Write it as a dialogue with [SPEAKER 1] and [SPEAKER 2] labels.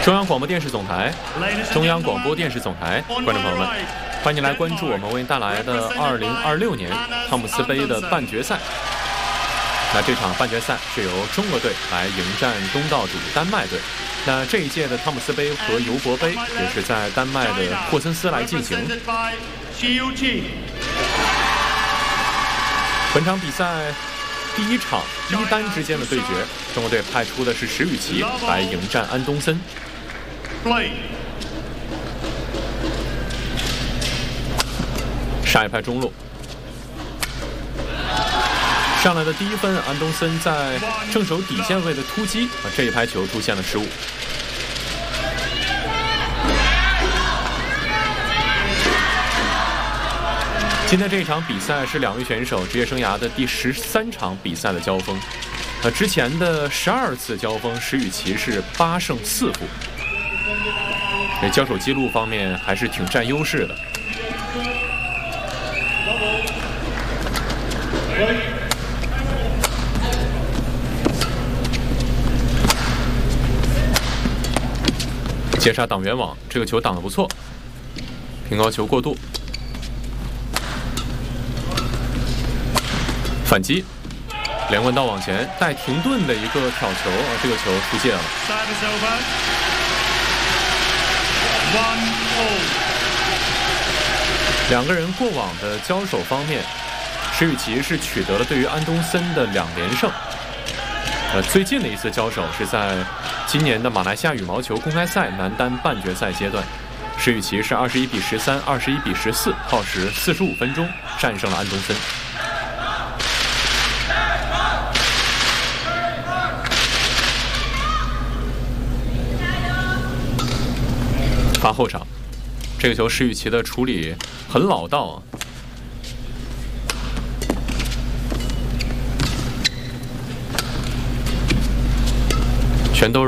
[SPEAKER 1] 中央广播电视总台，中央广播电视总台，观众朋友们，欢迎来关注我们为您带来的2026年汤姆斯杯的半决赛。那这场半决赛是由中国队来迎战东道主丹麦队。那这一届的汤姆斯杯和尤伯杯也是在丹麦的霍森斯来进行。本场比赛第一场一单之间的对决，中国队派出的是石宇奇来迎战安东森。上一拍中路，上来的第一分，安东森在正手底线位的突击，这一拍球出现了失误。今天这一场比赛是两位选手职业生涯的第13场比赛的交锋。之前的12次交锋，石宇奇是8胜4负。这交手记录方面还是挺占优势的。接杀挡圆网，这个球挡得不错，平高球过渡，反击，连贯道往前带停顿的一个挑球，这个球出界了。两个人过往的交手方面，石宇奇是取得了对于安东森的2连胜。最近的一次交手是在今年的马来西亚羽毛球公开赛男单半决赛阶段，石宇奇是21比13、21比14，耗时45分钟战胜了安东森。发后场，这个球石宇奇的处理很老道啊。全都是